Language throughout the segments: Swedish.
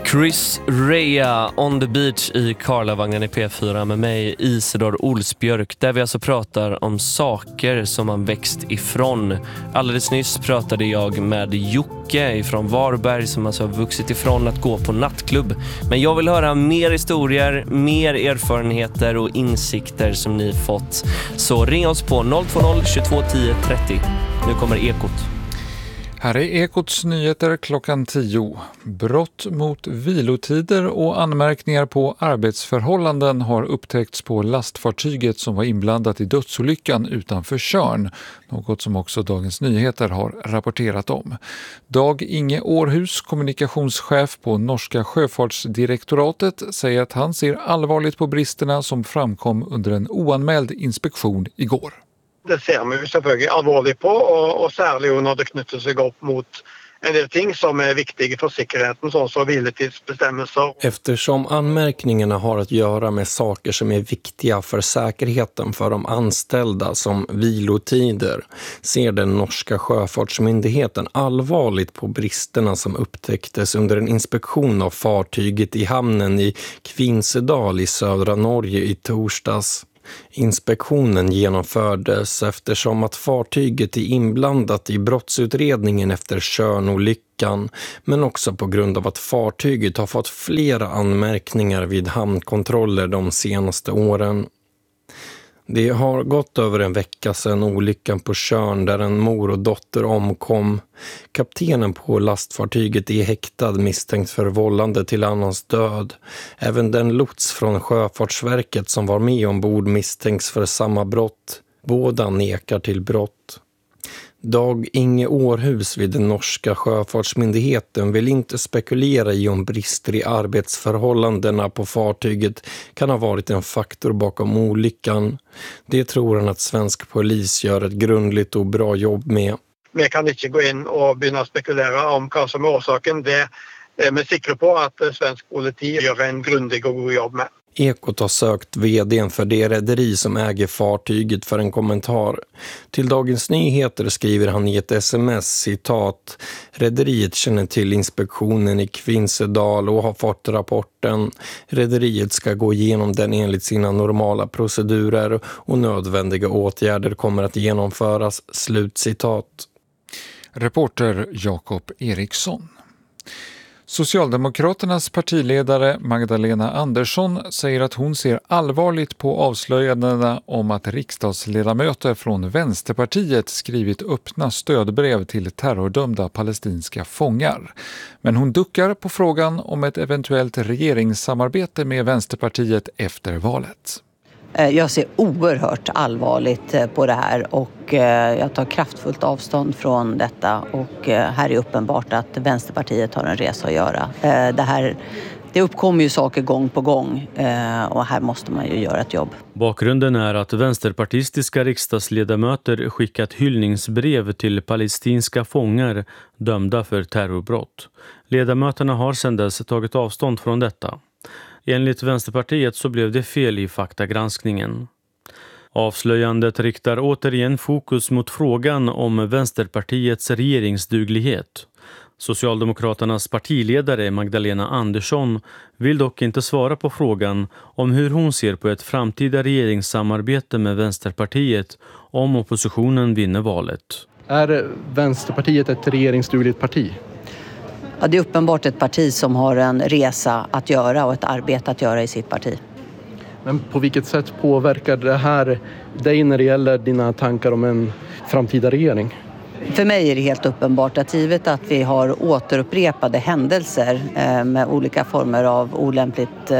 Chris Rea on the beach i Karlavagnen i P4 med mig, Isidor Olsbjörk, där vi alltså pratar om saker som man växt ifrån. Alldeles nyss pratade jag med Jocke ifrån Varberg som alltså har vuxit ifrån att gå på nattklubb. Men jag vill höra mer historier, mer erfarenheter och insikter som ni fått. Så ring oss på 020 22 10 30. Nu kommer Ekot. Här är Ekots nyheter klockan 10. Brott mot vilotider och anmärkningar på arbetsförhållanden har upptäckts på lastfartyget som var inblandat i dödsolyckan utanför Tjörn. Något som också Dagens Nyheter har rapporterat om. Dag Inge Århus, kommunikationschef på Norska sjöfartsdirektoratet, säger att han ser allvarligt på bristerna som framkom under en oanmäld inspektion igår. Det ser vi selvfølgelig alvorligt på, och särskilt när det knyter sig upp mot en del ting som är viktiga för säkerheten, såsom så viletidsbestämmelser. Eftersom anmärkningarna har att göra med saker som är viktiga för säkerheten för de anställda som vilotider, ser den norska sjöfartsmyndigheten allvarligt på bristerna som upptäcktes under en inspektion av fartyget i hamnen i Kvinsedal i södra Norge i torsdags. Inspektionen genomfördes eftersom att fartyget är inblandat i brottsutredningen efter Tjörnolyckan, men också på grund av att fartyget har fått flera anmärkningar vid hamnkontroller de senaste åren. Det har gått över en vecka sedan olyckan på Tjörn där en mor och dotter omkom. Kaptenen på lastfartyget är häktad misstänkt för vållande till annans död. Även den lots från Sjöfartsverket som var med ombord misstänks för samma brott. Båda nekar till brott. Dag Inge Århus vid den norska sjöfartsmyndigheten vill inte spekulera i om brister i arbetsförhållandena på fartyget kan ha varit en faktor bakom olyckan. Det tror han att svensk polis gör ett grundligt och bra jobb med. Vi kan inte gå in och börja spekulera om vad som är orsaken. Det är vi säkra på att svensk politi gör en grundlig och god jobb med. Ekot har sökt vdn för det rederi som äger fartyget för en kommentar. Till Dagens Nyheter skriver han i ett sms, citat: rederiet känner till inspektionen i Kvinsedal och har fått rapporten. Rederiet ska gå igenom den enligt sina normala procedurer och nödvändiga åtgärder kommer att genomföras. Slutcitat. Reporter Jakob Eriksson. Socialdemokraternas partiledare Magdalena Andersson säger att hon ser allvarligt på avslöjandena om att riksdagsledamöter från Vänsterpartiet skrivit öppna stödbrev till terrordömda palestinska fångar. Men hon duckar på frågan om ett eventuellt regeringssamarbete med Vänsterpartiet efter valet. Jag ser oerhört allvarligt på det här och jag tar kraftfullt avstånd från detta, och här är uppenbart att Vänsterpartiet har en resa att göra. Det uppkommer ju saker gång på gång och här måste man ju göra ett jobb. Bakgrunden är att vänsterpartistiska riksdagsledamöter skickat hyllningsbrev till palestinska fångar dömda för terrorbrott. Ledamöterna har sedan dess tagit avstånd från detta. Enligt Vänsterpartiet så blev det fel i faktagranskningen. Avslöjandet riktar återigen fokus mot frågan om Vänsterpartiets regeringsduglighet. Socialdemokraternas partiledare Magdalena Andersson vill dock inte svara på frågan om hur hon ser på ett framtida regeringssamarbete med Vänsterpartiet om oppositionen vinner valet. Är Vänsterpartiet ett regeringsdugligt parti? Ja, det är uppenbart ett parti som har en resa att göra och ett arbete att göra i sitt parti. Men på vilket sätt påverkar det här dig när det gäller dina tankar om en framtida regering? För mig är det helt uppenbart att givet att vi har återupprepade händelser med olika former av olämpligt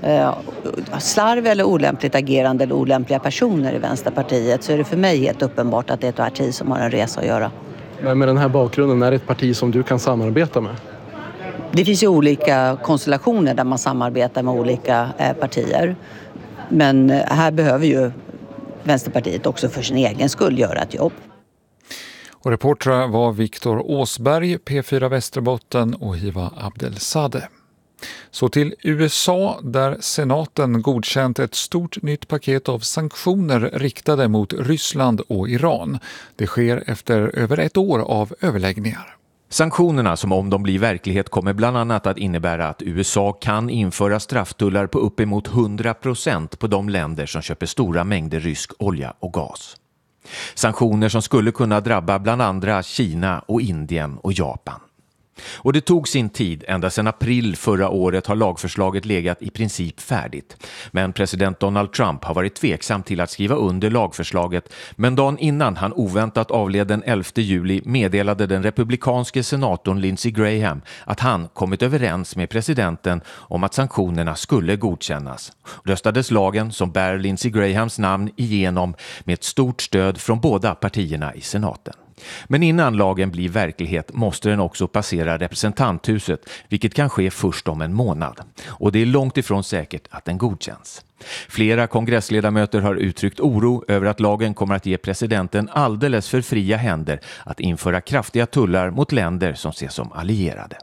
slarv eller olämpligt agerande eller olämpliga personer i Vänsterpartiet, så är det för mig helt uppenbart att det är ett parti som har en resa att göra. Men med den här bakgrunden, är det ett parti som du kan samarbeta med? Det finns ju olika konstellationer där man samarbetar med olika partier. Men här behöver ju Vänsterpartiet också för sin egen skull göra ett jobb. Och reportrar var Viktor Åsberg, P4 Västerbotten och Hiva Abdelsade. Så till USA där senaten godkänt ett stort nytt paket av sanktioner riktade mot Ryssland och Iran. Det sker efter över ett år av överläggningar. Sanktionerna som om de blir verklighet kommer bland annat att innebära att USA kan införa strafftullar på uppemot 100% på de länder som köper stora mängder rysk olja och gas. Sanktioner som skulle kunna drabba bland andra Kina och Indien och Japan. Och det tog sin tid, ända sedan april förra året har lagförslaget legat i princip färdigt. Men president Donald Trump har varit tveksam till att skriva under lagförslaget, men dagen innan han oväntat avled den 11 juli meddelade den republikanske senatorn Lindsey Graham att han kommit överens med presidenten om att sanktionerna skulle godkännas. Röstades lagen som bär Lindsey Grahams namn igenom med ett stort stöd från båda partierna i senaten. Men innan lagen blir verklighet måste den också passera representanthuset, vilket kan ske först om en månad. Och det är långt ifrån säkert att den godkänns. Flera kongressledamöter har uttryckt oro över att lagen kommer att ge presidenten alldeles för fria händer att införa kraftiga tullar mot länder som ses som allierade.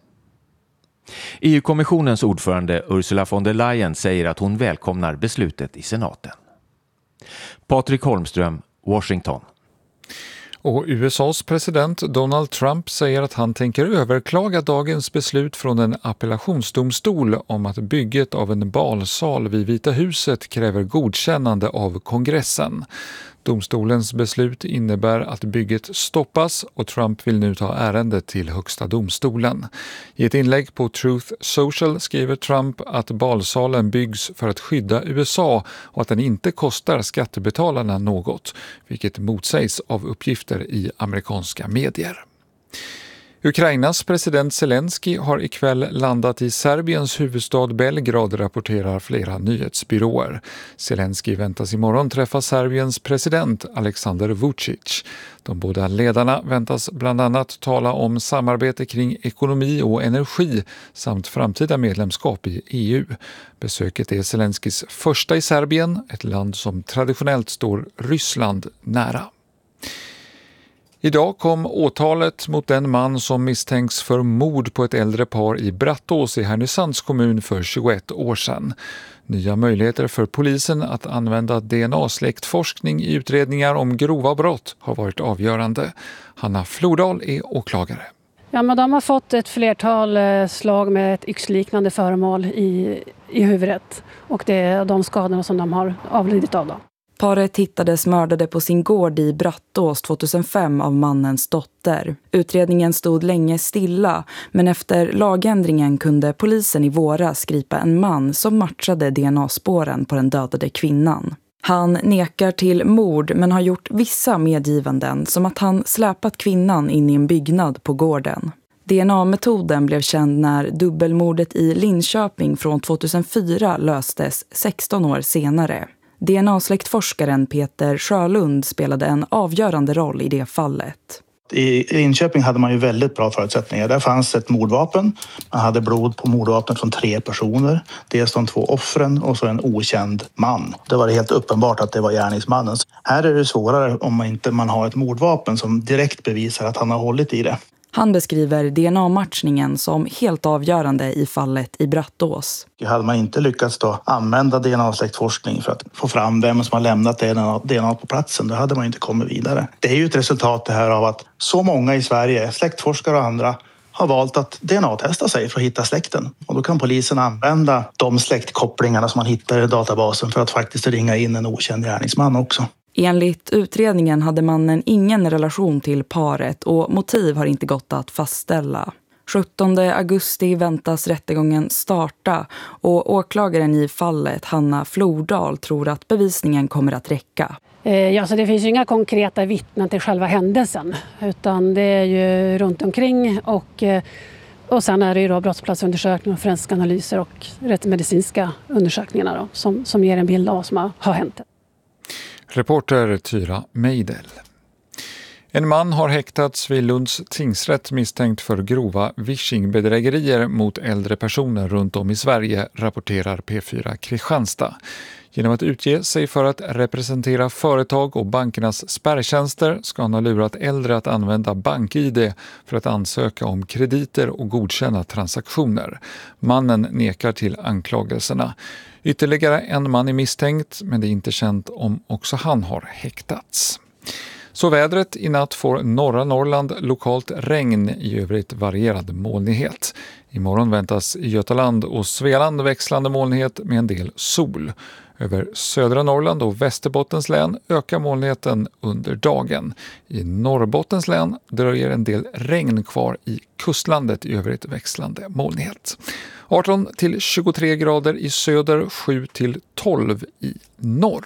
EU-kommissionens ordförande Ursula von der Leyen säger att hon välkomnar beslutet i senaten. Patrik Holmström, Washington. Och USAs president Donald Trump säger att han tänker överklaga dagens beslut från en appellationsdomstol om att bygget av en balsal vid Vita huset kräver godkännande av kongressen. Domstolens beslut innebär att bygget stoppas och Trump vill nu ta ärendet till högsta domstolen. I ett inlägg på Truth Social skriver Trump att balsalen byggs för att skydda USA och att den inte kostar skattebetalarna något, vilket motsägs av uppgifter i amerikanska medier. Ukrainas president Zelensky har ikväll landat i Serbiens huvudstad Belgrad, rapporterar flera nyhetsbyråer. Zelensky väntas imorgon träffa Serbiens president Aleksandar Vučić. De båda ledarna väntas bland annat tala om samarbete kring ekonomi och energi samt framtida medlemskap i EU. Besöket är Zelenskys första i Serbien, ett land som traditionellt står Ryssland nära. Idag kom åtalet mot den man som misstänks för mord på ett äldre par i Brattås i Härnösands kommun för 21 år sedan. Nya möjligheter för polisen att använda DNA-släktforskning i utredningar om grova brott har varit avgörande. Hanna Flodal är åklagare. Ja, men de har fått ett flertal slag med ett yxliknande föremål i huvudet. Och det är de skadorna som de har avlidit av då. Paret hittades mördade på sin gård i Brattås 2005 av mannens dotter. Utredningen stod länge stilla, men efter lagändringen kunde polisen i våras gripa en man som matchade DNA-spåren på den dödade kvinnan. Han nekar till mord men har gjort vissa medgivanden, som att han släpat kvinnan in i en byggnad på gården. DNA-metoden blev känd när dubbelmordet i Linköping från 2004 löstes 16 år senare. DNA-släktforskaren Peter Sjölund spelade en avgörande roll i det fallet. I Linköping hade man ju väldigt bra förutsättningar. Där fanns ett mordvapen. Man hade blod på mordvapnet från 3 personer. Dels de 2 offren och så en okänd man. Det var helt uppenbart att det var gärningsmannens. Här är det svårare om man inte har ett mordvapen som direkt bevisar att han har hållit i det. Han beskriver DNA-matchningen som helt avgörande i fallet i Brattås. Hade man inte lyckats då använda DNA-släktforskning för att få fram vem som har lämnat DNA på platsen, då hade man inte kommit vidare. Det är ju ett resultat det här av att så många i Sverige, släktforskare och andra, har valt att DNA-testa sig för att hitta släkten. Och då kan polisen använda de släktkopplingarna som man hittar i databasen för att faktiskt ringa in en okänd gärningsman också. Enligt utredningen hade mannen ingen relation till paret och motiv har inte gått att fastställa. 17 augusti väntas rättegången starta och åklagaren i fallet, Hanna Flodal, tror att bevisningen kommer att räcka. Ja, så det finns ju inga konkreta vittnen till själva händelsen, utan det är ju runt omkring och sen är det ju då brottsplatsundersökningar, forensiska analyser och rättsmedicinska undersökningar då, som ger en bild av vad som har hänt. Reporter Tyra Meidel. En man har häktats vid Lunds tingsrätt misstänkt för grova vishingbedrägerier mot äldre personer runt om i Sverige, rapporterar P4 Kristianstad. Genom att utge sig för att representera företag och bankernas spärrtjänster ska han ha lurat äldre att använda BankID för att ansöka om krediter och godkänna transaktioner. Mannen nekar till anklagelserna. Ytterligare en man är misstänkt, men det är inte känt om också han har häktats. Så vädret: i natt får norra Norrland lokalt regn, i övrigt varierad molnighet. Imorgon väntas i Götaland och Svealand växlande molnighet med en del sol. Över södra Norrland och Västerbottens län ökar molnigheten under dagen. I Norrbottens län dröjer en del regn kvar i kustlandet, i övrigt växlande molnighet. 18 till 23 grader i söder, 7 till 12 i norr.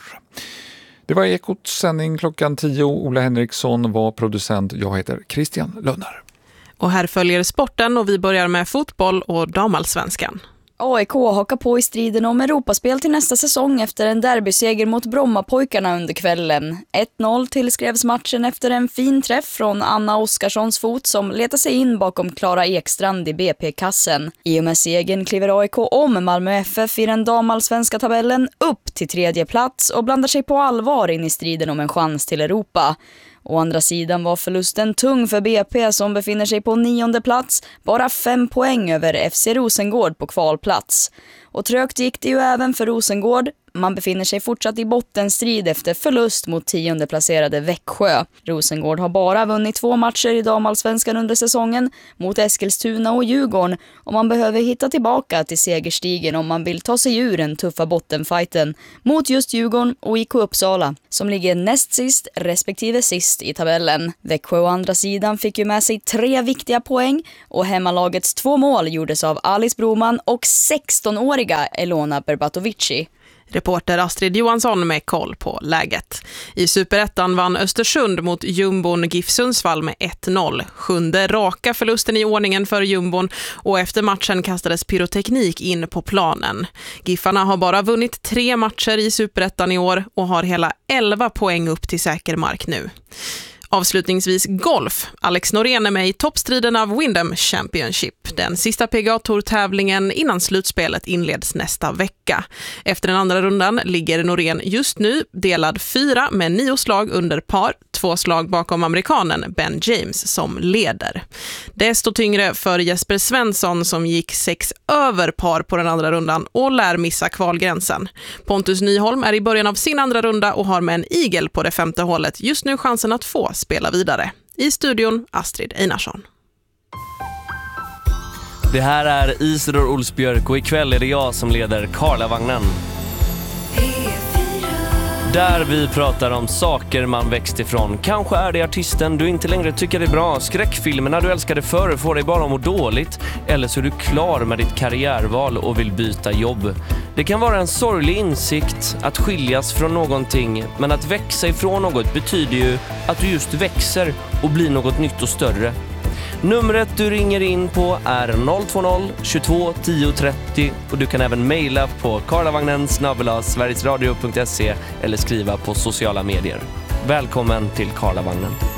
Det var Ekots sändning klockan 10. Ola Henriksson var producent. Jag heter Christian Lönner. Och här följer sporten och vi börjar med fotboll och damallsvenskan. AIK hakar på i striden om Europaspel till nästa säsong efter en derbyseger mot Brommapojkarna under kvällen. 1-0 tillskrevs matchen efter en fin träff från Anna Oskarssons fot som letar sig in bakom Klara Ekstrand i BP-kassen. I och med segern kliver AIK om Malmö FF i den damallsvenska tabellen upp till 3:e plats och blandar sig på allvar in i striden om en chans till Europa. Å andra sidan var förlusten tung för BP som befinner sig på 9:e plats, bara 5 poäng över FC Rosengård på kvalplats. Och trögt gick det ju även för Rosengård. Man befinner sig fortsatt i bottenstrid efter förlust mot 10:e placerade Växjö. Rosengård har bara vunnit 2 matcher i damallsvenskan under säsongen mot Eskilstuna och Djurgården och man behöver hitta tillbaka till segerstigen om man vill ta sig ur den tuffa bottenfighten mot just Djurgården och IK Uppsala som ligger näst sist respektive sist i tabellen. Växjö å andra sidan fick ju med sig 3 viktiga poäng och hemmalagets 2 mål gjordes av Alice Broman och 16-åriga Elona Berbatovici. Reporter Astrid Johansson med koll på läget. I Superettan vann Östersund mot Jumbon GIF Sundsvall med 1-0. 7:e raka förlusten i ordningen för Jumbon och efter matchen kastades pyroteknik in på planen. GIFarna har bara vunnit 3 matcher i Superettan i år och har hela 11 poäng upp till säker mark nu. Avslutningsvis golf. Alex Norén är med i toppstriden av Wyndham Championship. Den sista PGA-tour-tävlingen innan slutspelet inleds nästa vecka. Efter den andra rundan ligger Norén just nu delad 4 med 9 slag under par. 2 slag bakom amerikanen Ben James som leder. Desto tyngre för Jesper Svensson som gick 6 över par på den andra rundan och lär missa kvalgränsen. Pontus Nyholm är i början av sin andra runda och har med en eagle på det 5:e hålet just nu chansen att få spela vidare. I studion Astrid Einarsson. Det här är Isidor Olsbjörk och ikväll är det jag som leder Karlavagnen. Där vi pratar om saker man växt ifrån. Kanske är det artisten du inte längre tycker är bra. Skräckfilmerna du älskade förr får dig bara att må dåligt. Eller så är du klar med ditt karriärval och vill byta jobb. Det kan vara en sorglig insikt att skiljas från någonting. Men att växa ifrån något betyder ju att du just växer och blir något nytt och större. Numret du ringer in på är 020 22 10 30 och du kan även mejla på karlavagnen@sverigesradio.se eller skriva på sociala medier. Välkommen till Karlavagnen.